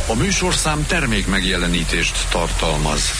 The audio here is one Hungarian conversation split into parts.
A műsorszám termék megjelenítést tartalmaz.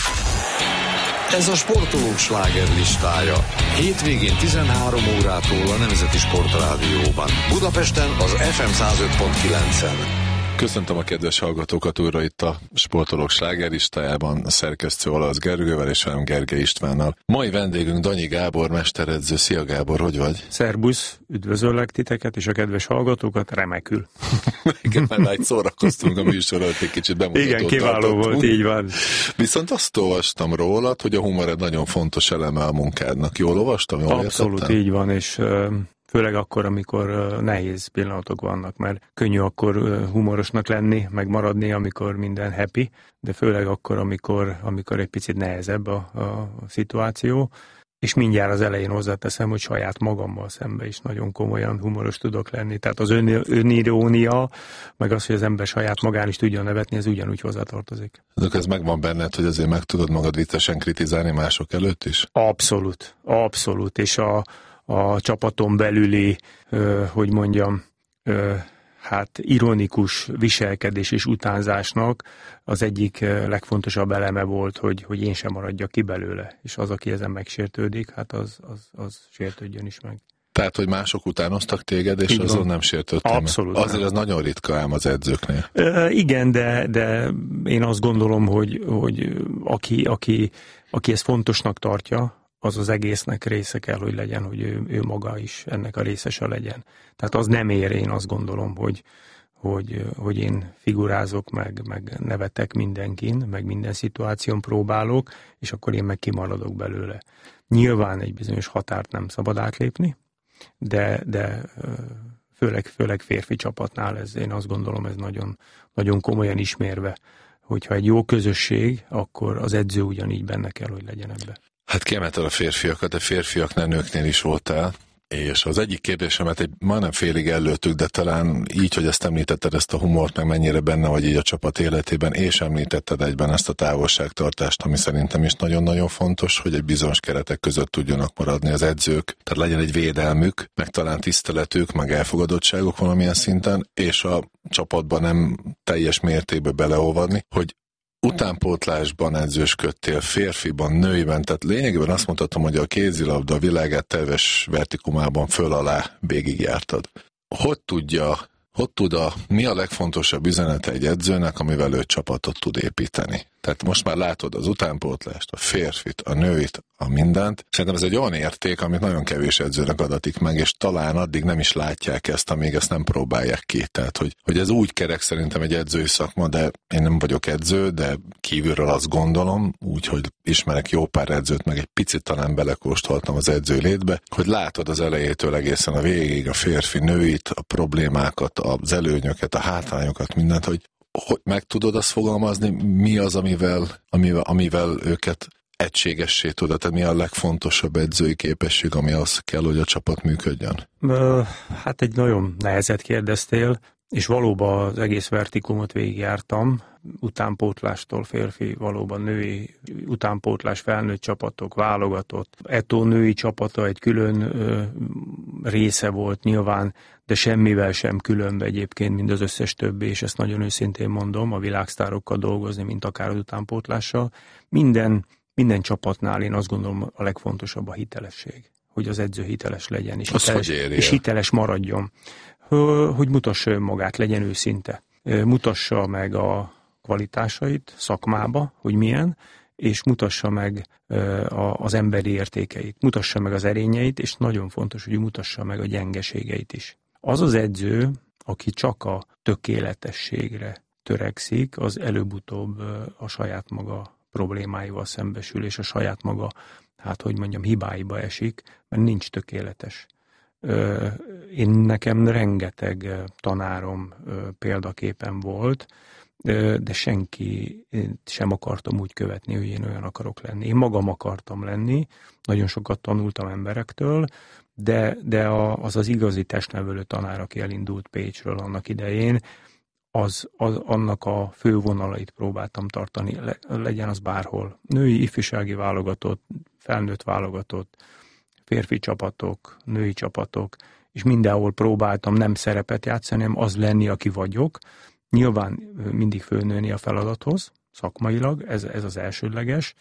Ez a sportolók slágerlistája. Hétvégén 13 órától a Nemzeti Sportrádióban. Budapesten az FM 105.9-en. Köszöntöm a kedves hallgatókat újra itt a Sportolók slágerlistájában, a szerkesztő Olasz Gergővel és velem Gergely Istvánnal. Mai vendégünk Danyi Gábor, mesteredző. Szia Gábor, hogy vagy? Szerbusz, üdvözöllek titeket és a kedves hallgatókat, remekül. Igen, mert szórakoztunk a műsor előtt, egy kicsit bemutatót. Igen, kiváló volt, így van. Viszont azt olvastam rólad, hogy a humor egy nagyon fontos eleme a munkádnak. Jól olvastam? Jól Abszolút értettem? így van, és főleg akkor, amikor nehéz pillanatok vannak, mert könnyű akkor humorosnak lenni, meg maradni, amikor minden happy, de főleg akkor, amikor egy picit nehezebb a szituáció. És mindjárt az elején hozzáteszem, hogy saját magammal szemben is nagyon komolyan humoros tudok lenni. Tehát az önirónia, meg az, hogy az ember saját magán is tudjon nevetni, ez ugyanúgy hozzátartozik. Ez megvan benned, hogy azért meg tudod magad viccesen kritizálni mások előtt is? Abszolút, abszolút. És a csapaton belüli, hogy mondjam, ironikus viselkedés és utánzásnak az egyik legfontosabb eleme volt, hogy én sem maradjak ki belőle. És az, aki ezen megsértődik, hát az sértődjön is meg. Tehát, hogy mások utánoztak téged, és azon nem sértődtem. Abszolút. Azért ez nagyon ritka ám az edzőknél. Igen, de én azt gondolom, hogy aki ezt fontosnak tartja, az az egésznek része kell, hogy legyen, hogy ő maga is ennek a részese legyen. Tehát az nem ér, én azt gondolom, hogy én figurázok, meg nevetek mindenkin, meg minden szituáción próbálok, és akkor én meg kimaradok belőle. Nyilván egy bizonyos határt nem szabad átlépni, de főleg férfi csapatnál én azt gondolom, ez nagyon, nagyon komolyan ismérve, hogyha egy jó közösség, akkor az edző ugyanígy benne kell, hogy legyen ebbe. Hát kiemelted a férfiakat, de férfiaknál, nőknél is voltál, és az egyik kérdésemet majdnem félig előttük, de talán így, hogy ezt említetted, ezt a humort, meg mennyire benne vagy így a csapat életében, és említetted egyben ezt a távolságtartást, ami szerintem is nagyon-nagyon fontos, hogy egy bizonyos keretek között tudjanak maradni az edzők, tehát legyen egy védelmük, meg talán tiszteletük, meg elfogadottságuk valamilyen szinten, és a csapatban nem teljes mértékben beleolvadni, hogy utánpótlásban edzősködtél, férfiban, nőiben, tehát lényegében azt mondhatom, hogy a kézilabda világát teljes vertikumában föl alá végigjártad. Mi a legfontosabb üzenete egy edzőnek, amivel ő csapatot tud építeni? Tehát most már látod az utánpótlást, a férfit, a nőit, a mindent. Szerintem ez egy olyan érték, amit nagyon kevés edzőnek adatik meg, és talán addig nem is látják ezt, amíg ezt nem próbálják ki. Tehát, hogy ez úgy kerek szerintem egy edzői szakma, de én nem vagyok edző, de kívülről azt gondolom, úgyhogy ismerek jó pár edzőt, meg egy picit talán belekóstoltam az edzői létbe, hogy látod az elejétől egészen a végig a férfi, nőit, a problémákat, az előnyöket, a hátrányokat, mindent, hogy meg tudod azt fogalmazni, mi az, amivel őket egységessé tudod, tehát mi a legfontosabb edzői képesség, ami az kell, hogy a csapat működjön? Hát egy nagyon nehezet kérdeztél, és valóban az egész vertikumot végigjártam, utánpótlástól férfi, valóban női, utánpótlás, felnőtt csapatok, válogatott. Etó női csapata egy külön része volt nyilván, de semmivel sem különbe egyébként, mint az összes többi, és ezt nagyon őszintén mondom, a világsztárokkal dolgozni, mint akár az utánpótlással. Minden csapatnál én azt gondolom a legfontosabb a hitelesség, hogy az edző hiteles legyen, és hiteles maradjon. Hogy mutassa önmagát, legyen őszinte. Mutassa meg a kvalitásait szakmába, hogy milyen, és mutassa meg az emberi értékeit, mutassa meg az erényeit, és nagyon fontos, hogy mutassa meg a gyengeségeit is. Az az edző, aki csak a tökéletességre törekszik, az előbb-utóbb a saját maga problémáival szembesül, és a saját maga, hibáiba esik, mert nincs tökéletes. Nekem rengeteg tanárom példaképen volt, de senki sem akartam úgy követni, hogy én olyan akarok lenni. Én magam akartam lenni, nagyon sokat tanultam emberektől, de az igazi testnevelő tanár, aki elindult Pécsről annak idején, annak a fővonalait próbáltam tartani, legyen az bárhol. Női ifjúsági válogatott, felnőtt válogatott, férfi csapatok, női csapatok, és mindenhol próbáltam nem szerepet játszani, hanem az lenni, aki vagyok, Nyilván mindig fölnőni a feladathoz, szakmailag, ez az elsődleges,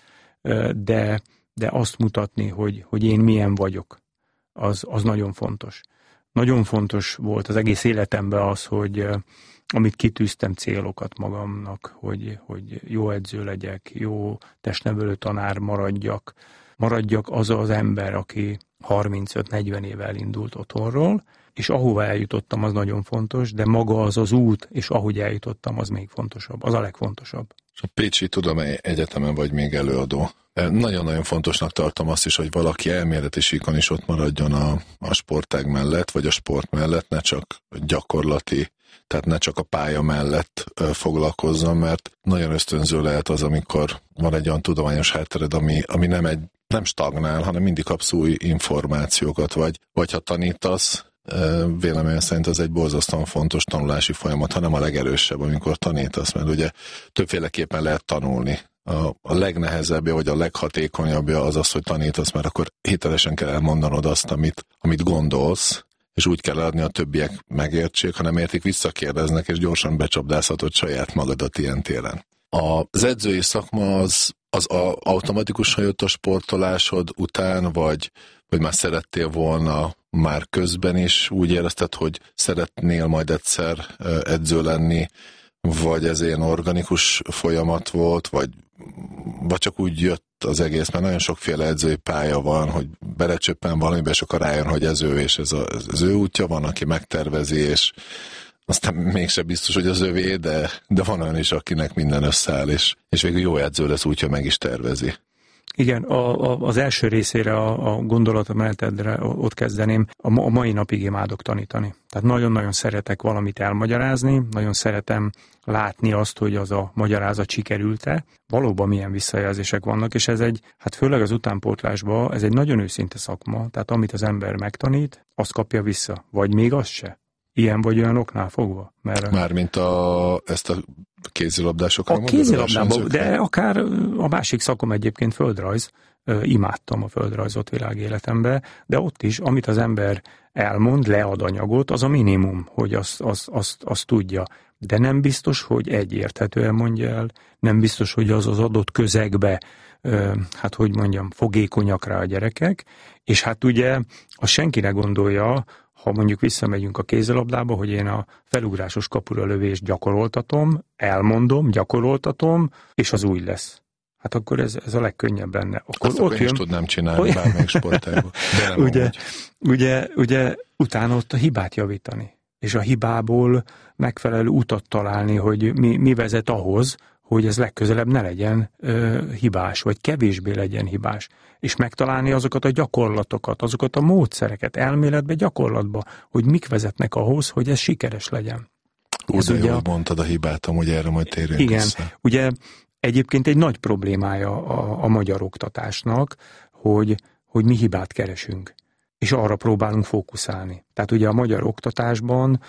de azt mutatni, hogy én milyen vagyok, az nagyon fontos. Nagyon fontos volt az egész életemben az, hogy amit kitűztem célokat magamnak, hogy jó edző legyek, jó testnevelő tanár maradjak az ember, aki 35-40 éve elindult otthonról, és ahova eljutottam, az nagyon fontos, de maga az út, és ahogy eljutottam, az még fontosabb, az a legfontosabb. És a Pécsi Tudományegyetemen vagy még előadó. Nagyon-nagyon fontosnak tartom azt is, hogy valaki elméleti síkon is ott maradjon a sportág mellett, vagy a sport mellett, ne csak gyakorlati, tehát ne csak a pálya mellett foglalkozzon, mert nagyon ösztönző lehet az, amikor van egy olyan tudományos háttered, ami nem stagnál, hanem mindig kapsz új információkat, vagy ha tanítasz, véleményem szerint az egy borzasztóan fontos tanulási folyamat, hanem a legerősebb, amikor tanítasz, mert ugye többféleképpen lehet tanulni. A legnehezebbje, vagy a leghatékonyabbja az, hogy tanítasz, mert akkor hitelesen kell elmondanod azt, amit gondolsz, és úgy kell adni, a többiek megértsék, hanem értik, visszakérdeznek, és gyorsan becsapdázhatod saját magadat ilyen téren. Az edzői szakma az automatikusan jött a sportolásod után, vagy már szerettél volna már közben is, úgy érezted, hogy szeretnél majd egyszer edző lenni, vagy ez ilyen organikus folyamat volt, vagy csak úgy jött az egész, mert nagyon sokféle edzői pálya van, hogy belecsöppen valamibe, és akkor rájön, hogy ez ő, és ez az ő útja, van, aki megtervezi, és aztán mégse biztos, hogy az övé, de van olyan is, akinek minden összeáll, és végül jó edző lesz, úgyhogy meg is tervezi. Igen, az első részére a gondolatmenetedre ott kezdeném. A mai napig imádok tanítani. Tehát nagyon-nagyon szeretek valamit elmagyarázni, nagyon szeretem látni azt, hogy az a magyarázat sikerült-e. Valóban milyen visszajelzések vannak, és ez főleg az utánpótlásban, ez egy nagyon őszinte szakma, tehát amit az ember megtanít, azt kapja vissza, vagy még az se. Ilyen vagy olyan oknál fogva. Mármint ezt a kézilabdásokra mondod? A kézilabdában, de akár a másik szakom egyébként földrajz. Imádtam a földrajzot világéletembe, de ott is, amit az ember elmond, lead anyagot, az a minimum, hogy azt tudja. De nem biztos, hogy egyérthetően mondja el, nem biztos, hogy az adott közegbe, fogékonyak rá a gyerekek, és ugye azt senki ne gondolja, ha mondjuk visszamegyünk a kézilabdába, hogy én a felugrásos kapura lövést gyakoroltatom, elmondom, gyakoroltatom, és az úgy lesz. Hát akkor ez a legkönnyebb lenne. Akkor azt ott én is tudnám csinálni bármelyik sportágban. Ugye utána ott a hibát javítani. És a hibából megfelelő utat találni, hogy mi vezet ahhoz, hogy ez legközelebb ne legyen hibás, vagy kevésbé legyen hibás. És megtalálni azokat a gyakorlatokat, azokat a módszereket, elméletbe, gyakorlatba, hogy mik vezetnek ahhoz, hogy ez sikeres legyen. Úgy mondtad a hibát, amúgy erre majd térjünk igen, vissza. Ugye egyébként egy nagy problémája a magyar oktatásnak, hogy mi hibát keresünk, és arra próbálunk fókuszálni. Tehát ugye a magyar oktatásban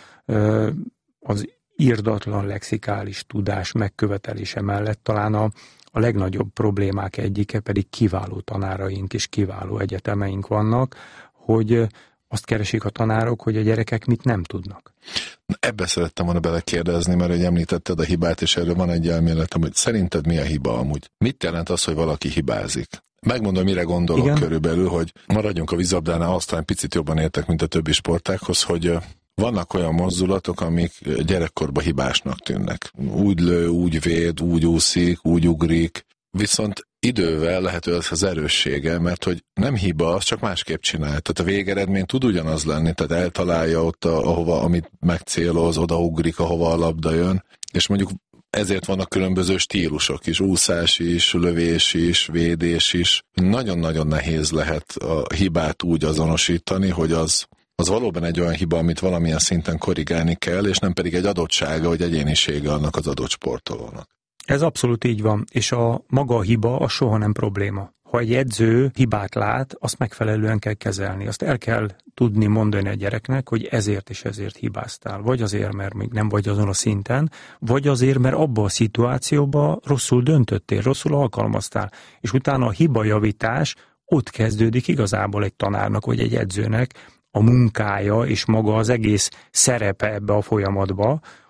az irdatlan lexikális tudás megkövetelése mellett talán a legnagyobb problémák egyike pedig kiváló tanáraink és kiváló egyetemeink vannak, hogy azt keresik a tanárok, hogy a gyerekek mit nem tudnak. Ebbe szerettem volna belekérdezni, mert hogy említetted a hibát, és erről van egy elméletem, hogy szerinted mi a hiba amúgy? Mit jelent az, hogy valaki hibázik? Megmondom, mire gondolok. Igen? Körülbelül, hogy maradjunk a vízilabdánál, aztán picit jobban értek, mint a többi sportághoz, hogy vannak olyan mozdulatok, amik gyerekkorban hibásnak tűnnek. Úgy lő, úgy véd, úgy úszik, úgy ugrik, viszont idővel lehető az erőssége, mert hogy nem hiba, az csak másképp csinál. Tehát a végeredmény tud ugyanaz lenni, tehát eltalálja ott, ahova, amit megcéloz, odaugrik, ahova a labda jön, és mondjuk ezért vannak különböző stílusok is, úszás is, lövés is, védés is. Nagyon-nagyon nehéz lehet a hibát úgy azonosítani, hogy az valóban egy olyan hiba, amit valamilyen szinten korrigálni kell, és nem pedig egy adottsága, vagy egyénisége annak az adott sportolónak. Ez abszolút így van, és maga a hiba az soha nem probléma. Ha egy edző hibát lát, azt megfelelően kell kezelni. Azt el kell tudni mondani a gyereknek, hogy ezért és ezért hibáztál. Vagy azért, mert még nem vagy azon a szinten, vagy azért, mert abban a szituációban rosszul döntöttél, rosszul alkalmaztál. És utána a hibajavítás ott kezdődik igazából egy tanárnak, vagy egy edzőnek a munkája, és maga az egész szerepe ebbe a folyamatba,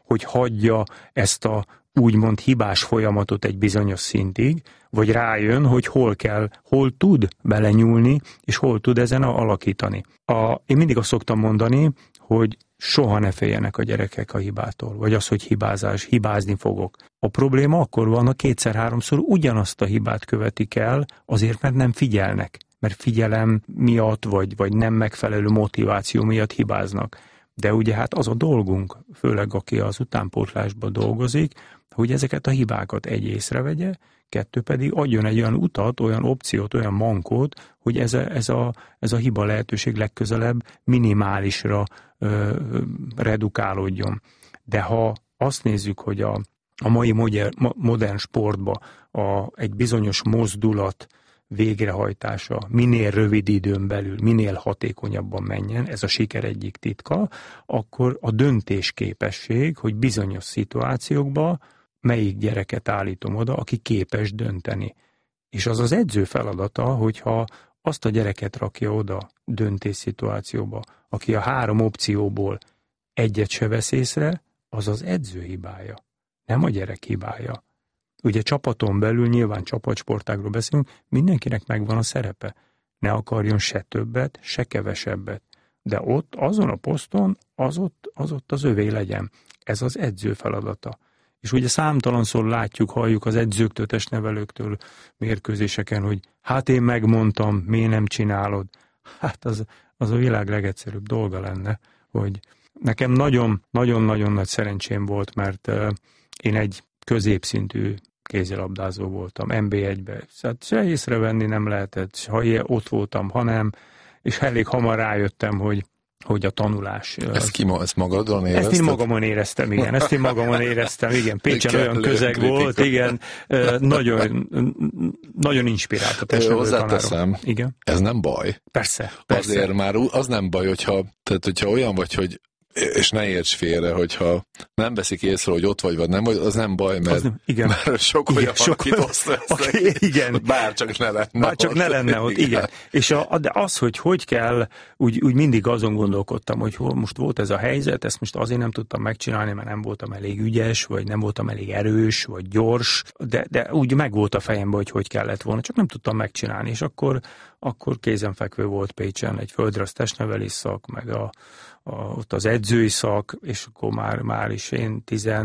hogy hagyja ezt a úgymond hibás folyamatot egy bizonyos szintig, vagy rájön, hogy hol tud belenyúlni, és hol tud ezen alakítani. Én mindig azt szoktam mondani, hogy soha ne féljenek a gyerekek a hibától, vagy az, hogy hibázni fogok. A probléma akkor van, ha kétszer-háromszor ugyanazt a hibát követik el, azért, mert nem figyelnek, mert figyelem miatt, vagy nem megfelelő motiváció miatt hibáznak. De ugye hát az a dolgunk, főleg aki az utánpótlásban dolgozik, hogy ezeket a hibákat egy észrevegye, kettő pedig adjon egy olyan utat, olyan opciót, olyan mankót, hogy ez a hiba lehetőség legközelebb minimálisra redukálódjon. De ha azt nézzük, hogy a mai modern sportban egy bizonyos mozdulat végrehajtása minél rövid időn belül, minél hatékonyabban menjen, ez a siker egyik titka, akkor a döntésképesség, hogy bizonyos szituációkban melyik gyereket állítom oda, aki képes dönteni. És az az edző feladata, hogyha azt a gyereket rakja oda döntésszituációba, aki a 3 opcióból egyet se vesz észre, az az edző hibája, nem a gyerek hibája. Ugye csapaton belül, nyilván csapatsportágról beszélünk, mindenkinek megvan a szerepe. Ne akarjon se többet, se kevesebbet. De ott, azon a poszton, az ott az övé legyen. Ez az edző feladata. És ugye számtalanszor látjuk, halljuk az edzőktől, testnevelőktől mérkőzéseken, hogy hát én megmondtam, miért nem csinálod. Hát az a világ legegyszerűbb dolga lenne, hogy nekem nagyon-nagyon nagy szerencsém volt, mert én egy középszintű kézilabdázó voltam, NB1-ben. Hát se észrevenni nem lehetett, ha ott voltam, hanem, és elég hamar rájöttem, hogy a tanulás... Ezt magadon érezted? Ezt én magamon éreztem, igen. Pécsen olyan közeg volt, igen, nagyon inspirált a testnevelő tanárom. Igen. Ez nem baj. Persze. Azért már az nem baj, hogyha olyan vagy, hogy és ne érts félre, hogyha nem veszik észre, hogy ott vagy nem vagy, az nem baj, mert, mert sok olyan van, akit azt vesznek, bárcsak ne lenne bárcsak ne lenne ott, igen. És de az, hogy kell, úgy mindig azon gondolkodtam, hogy most volt ez a helyzet, ezt most azért nem tudtam megcsinálni, mert nem voltam elég ügyes, vagy nem voltam elég erős, vagy gyors, de úgy meg volt a fejemben, hogy kellett volna, csak nem tudtam megcsinálni, és akkor kézenfekvő volt Pécsen egy földrajz testnevelés szak, meg ott az edzői szak, és akkor már is én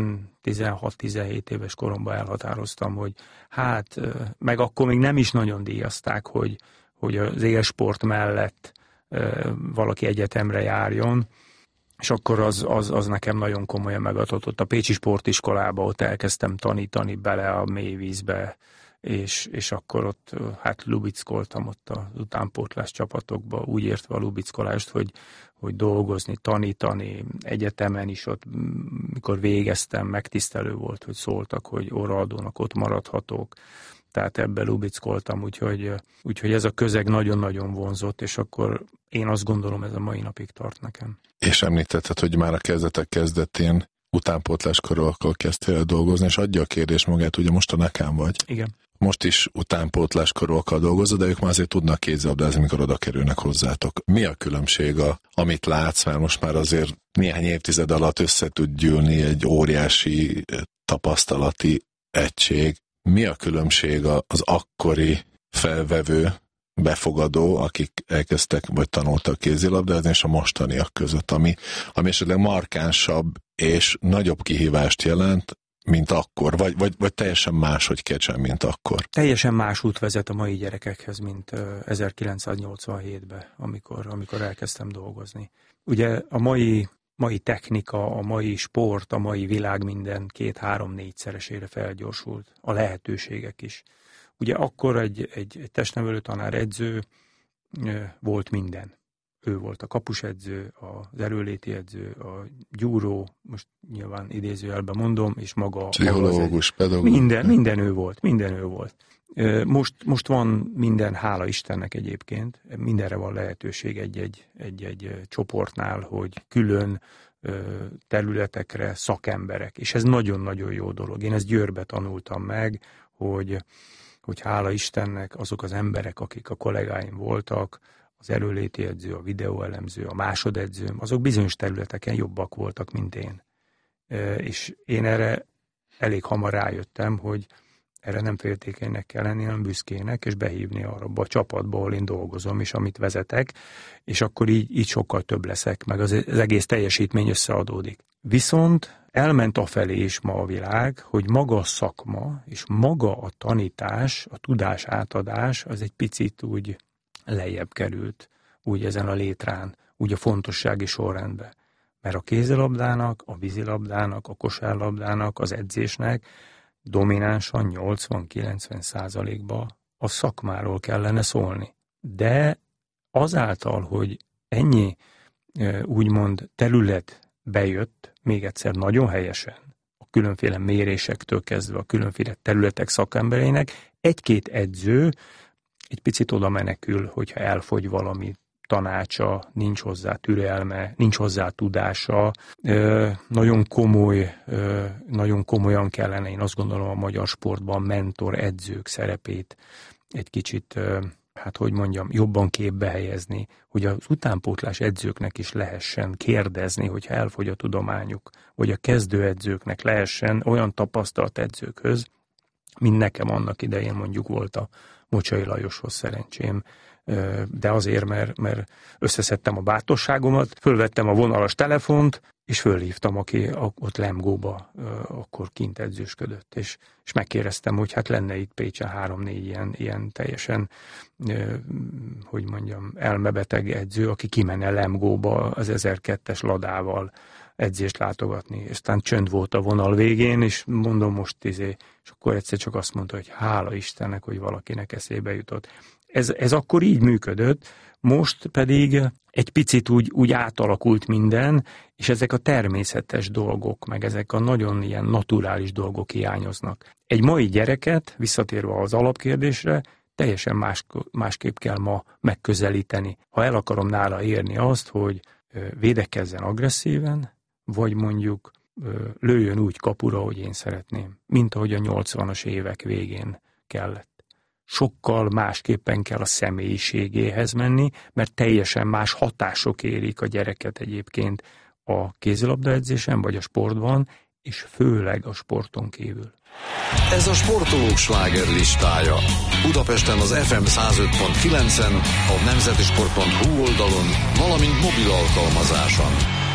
16-17 éves koromban elhatároztam, hogy hát, meg akkor még nem is nagyon díjazták, hogy az élsport mellett valaki egyetemre járjon, és akkor az nekem nagyon komolyan megadott. A Pécsi Sportiskolába ott elkezdtem tanítani bele a mély vízbe, és akkor ott hát lubickoltam ott az utánpótlás csapatokba, úgy értve a lubickolást, hogy dolgozni, tanítani, egyetemen is ott, mikor végeztem, megtisztelő volt, hogy szóltak, hogy óraadónak ott maradhatok, tehát ebben lubickoltam, úgyhogy ez a közeg nagyon-nagyon vonzott, és akkor én azt gondolom, ez a mai napig tart nekem. És említetted, hogy már a kezdetek kezdetén utánpótláskorokkal kezdtél el dolgozni, és adja a kérdés magát, ugye most a Nekán vagy. Igen. Most is utánpótláskorokkal dolgozol, de ők már azért tudnak kézilabdázni, mikor oda kerülnek hozzátok. Mi a különbség, amit látsz, mert most már azért néhány évtized alatt össze tud gyűlni egy óriási tapasztalati egység. Mi a különbség az akkori felvevő, befogadó, akik elkezdtek vagy tanultak kézilabdázni, és a mostaniak között, ami esetleg markánsabb és nagyobb kihívást jelent, mint akkor, vagy teljesen máshogy Kecsen, mint akkor? Teljesen más út vezet a mai gyerekekhez, mint 1987-ben, amikor elkezdtem dolgozni. Ugye a mai technika, a mai sport, a mai világ minden 2-3-4-szeresére felgyorsult, a lehetőségek is. Ugye akkor egy testnevelő tanár edző volt minden. Ő volt a kapusedző, az erőléti edző, a gyúró, most nyilván idézőjelben mondom, és maga... Pszichológus, pedagógus. Minden ő volt. Most van minden, hála Istennek egyébként, mindenre van lehetőség egy csoportnál, hogy külön területekre szakemberek, és ez nagyon-nagyon jó dolog. Én ezt Győrbe tanultam meg, hogy hála Istennek azok az emberek, akik a kollégáim voltak, az erőléti edző, a videóelemző, a másodedzőm, azok bizonyos területeken jobbak voltak, mint én. És én erre elég hamar rájöttem, hogy erre nem féltékenynek kell lenni, hanem büszkének, és behívni arra a csapatba, ahol én dolgozom, és amit vezetek, és akkor így sokkal több leszek, meg az egész teljesítmény összeadódik. Viszont elment afelé is ma a világ, hogy maga a szakma, és maga a tanítás, a tudás átadás, az egy picit úgy lejjebb került, úgy ezen a létrán, úgy a fontossági sorrendben. Mert a kézilabdának, a vízilabdának, a kosárlabdának, az edzésnek dominánsan 80-90%-ban a szakmáról kellene szólni. De azáltal, hogy ennyi úgymond terület bejött, még egyszer nagyon helyesen, a különféle mérésektől kezdve a különféle területek szakembereinek, egy-két edző egy picit oda menekül, hogyha elfogy valami tanácsa, nincs hozzá türelme, nincs hozzá tudása. Nagyon komolyan kellene, én azt gondolom, a magyar sportban mentor edzők szerepét egy kicsit, jobban képbe helyezni, hogy az utánpótlás edzőknek is lehessen kérdezni, hogyha elfogy a tudományuk, vagy a kezdőedzőknek lehessen olyan tapasztalt edzőkhöz, mint nekem annak idején mondjuk volt a Mocsai Lajoshoz szerencsém, de azért, mert összeszedtem a bátorságomat, fölvettem a vonalas telefont, és fölhívtam, aki ott Lemgóba akkor kint edzősködött, és megkérdeztem, hogy hát lenne itt Pécsen 3-4 ilyen teljesen, elmebeteg edző, aki kimenne Lemgóba az 1002-es ladával edzést látogatni, és aztán csönd volt a vonal végén, és mondom most és akkor egyszer csak azt mondta, hogy hála Istennek, hogy valakinek eszébe jutott. Ez akkor így működött, most pedig egy picit úgy átalakult minden, és ezek a természetes dolgok, meg ezek a nagyon ilyen naturális dolgok hiányoznak. Egy mai gyereket, visszatérve az alapkérdésre, teljesen másképp kell ma megközelíteni. Ha el akarom nála érni azt, hogy védekezzen agresszíven, vagy mondjuk lőjön úgy kapura, hogy én szeretném, mint ahogy a 80-as évek végén kellett. Sokkal másképpen kell a személyiségéhez menni, mert teljesen más hatások érik a gyereket egyébként a kézilabdaedzésen vagy a sportban, és főleg a sporton kívül. Ez a sportolók slágerlistája. Budapesten az FM 105.9-en, a nemzetisport.hu oldalon, valamint mobil alkalmazáson.